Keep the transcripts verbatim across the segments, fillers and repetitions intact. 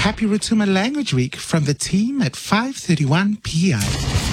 Happy Rotuma Language Week from the team at five thirty-one P I.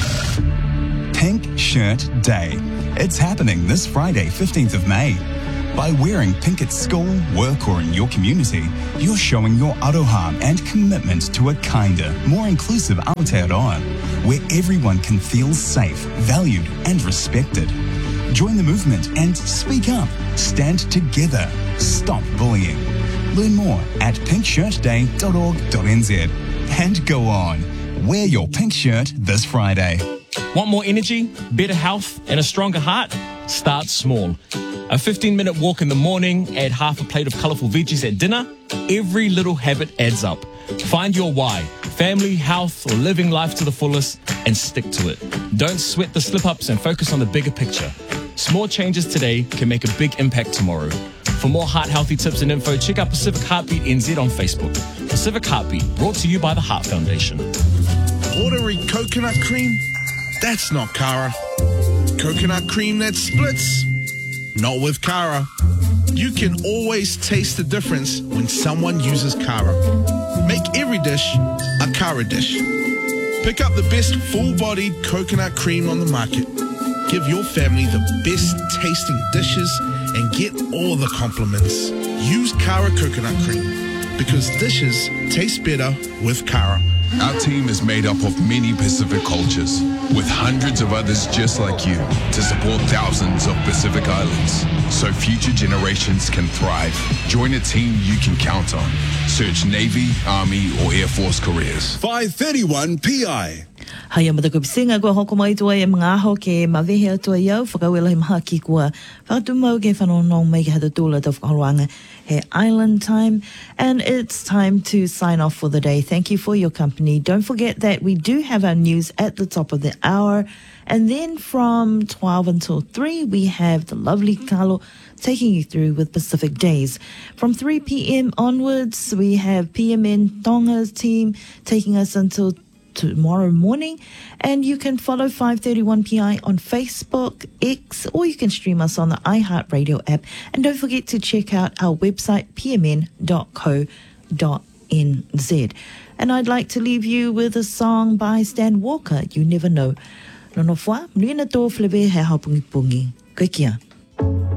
Pink Shirt Day. It's happening this Friday, fifteenth of May. By wearing pink at school, work or in your community, you're showing your aroha and commitment to a kinder, more inclusive Aotearoa, where everyone can feel safe, valued and respected. Join the movement and speak up. Stand together. Stop bullying. Learn more at pink shirt day dot org dot n z. And go on. Wear your pink shirt this Friday. Want more energy, better health and a stronger heart? Start small. A fifteen minute walk in the morning, add half a plate of colourful veggies at dinner. Every little habit adds up. Find your why, family, health or living life to the fullest, and stick to it. Don't sweat the slip-ups and focus on the bigger picture. Small changes today can make a big impact tomorrow. For more heart healthy tips and info, check out Pacific Heartbeat N Z on Facebook. Pacific Heartbeat, brought to you by the Heart Foundation. Ordinary coconut cream? That's not Kara. Coconut cream that splits? Not with Kara. You can always taste the difference when someone uses Kara. Make every dish a Kara dish. Pick up the best full-bodied coconut cream on the market. Give your family the best tasting dishes and get all the compliments. Use Kara coconut cream because dishes taste better with Kara. Our team is made up of many Pacific cultures, with hundreds of others just like you, to support thousands of Pacific Islands, so future generations can thrive. Join a team you can count on. Search Navy, Army, or Air Force careers. five thirty-one P I. Hai amata ko pisinga ko hoko mai tua e mga aho ke mawehe atua iau whakawela he maha ki kua whakatumau ke whanonong mai ke hata tūla tau whakaroanga he Island Time, and it's time to sign off for the day. Thank you for your company. Don't forget that we do have our news at the top of the hour, and then from twelve until three we have the lovely Carlo taking you through with Pacific Days. From three p.m. onwards we have P M N Tonga's team taking us until tomorrow morning, and you can follow five thirty-one P I on Facebook, X, or you can stream us on the iHeartRadio app. And don't forget to check out our website, p m n dot co dot n z. And I'd like to leave you with a song by Stan Walker, You Never Know. Nono fwa, mlina tō flebe he haupungi pungi. Koe kia.